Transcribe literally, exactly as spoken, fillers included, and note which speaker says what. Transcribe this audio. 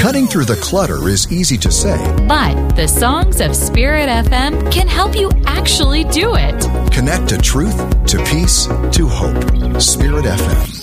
Speaker 1: Cutting through the clutter is easy to say,
Speaker 2: but the songs of Spirit F M can help you actually do it.
Speaker 1: Connect to truth, to peace, to hope. Spirit F M.